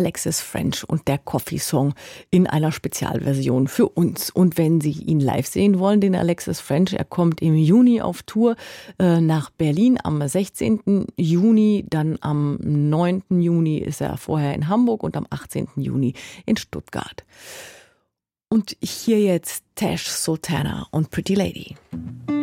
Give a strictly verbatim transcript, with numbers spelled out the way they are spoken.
Alexis French und der Coffee Song in einer Spezialversion für uns. Und wenn Sie ihn live sehen wollen, den Alexis French, er kommt im Juni auf Tour äh, nach Berlin am sechzehnten Juni, dann am neunten Juni ist er vorher in Hamburg und am achtzehnten Juni in Stuttgart. Und hier jetzt Tash Sultana und Pretty Lady.